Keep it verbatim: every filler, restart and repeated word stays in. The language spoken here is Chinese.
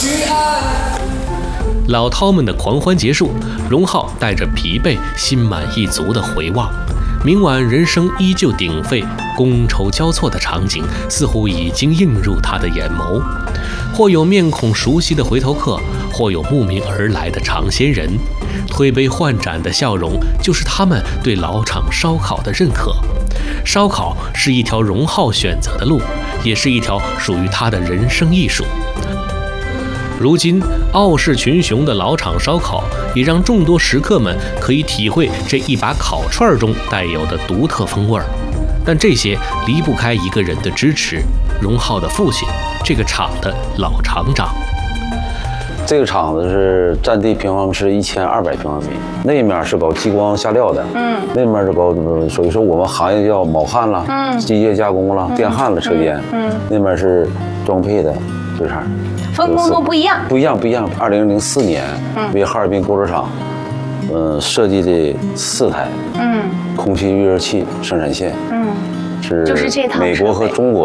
老饕们的狂欢结束，荣浩带着疲惫、心满意足的回望。明晚人生依旧鼎沸、觥筹交错的场景，似乎已经映入他的眼眸。或有面孔熟悉的回头客，或有慕名而来的尝鲜人，推杯换盏的笑容，就是他们对老厂烧烤的认可。烧烤是一条荣浩选择的路，也是一条属于他的人生艺术。如今傲视群雄的老厂烧烤，也让众多食客们可以体会这一把烤串中带有的独特风味儿。但这些离不开一个人的支持，荣浩的父亲，这个厂的老厂长。 这个厂子是占地平方是一千二百平方米，那面是搞激光下料的，嗯，那面是搞，所以说我们行业叫铆焊了，嗯，机械加工了，电焊了车间，嗯，那面是装配的这厂。 分工都不一样， 不一样，不一样。二零零四年，嗯、为哈尔滨锅炉厂，呃，设计的四台，嗯，空气预热器生产线，嗯，是就是这套美国和中国